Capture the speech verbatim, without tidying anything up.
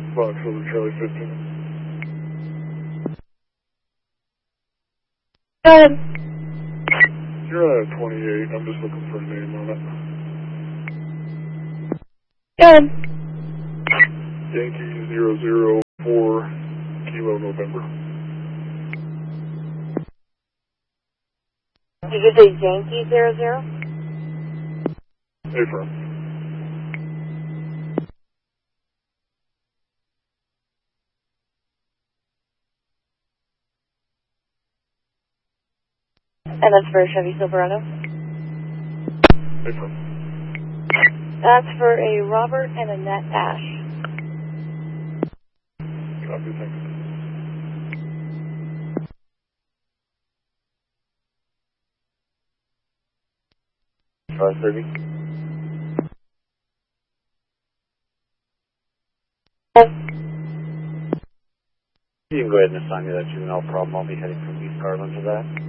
Fox over Charlie fifteen. Go ahead. You're at twenty-eight. I'm just looking for a name on it. Go ahead. Yankee zero zero four Kilo November. Did you say Yankee zero zero? Affirm. And that's for a Chevy Silverado? Affirm. That's for a Robert and Annette Ash. Copy, thanks. five thirty. You can go ahead and assign me that juvenile problem. I'll be heading from East Garland to that.